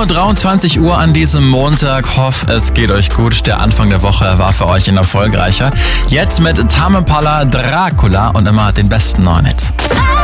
7:23 Uhr an diesem Montag. Hoffe, es geht euch gut. Der Anfang der Woche war für euch ein erfolgreicher. Jetzt mit Tame Impala, Dracula und immer den besten neuen Hits.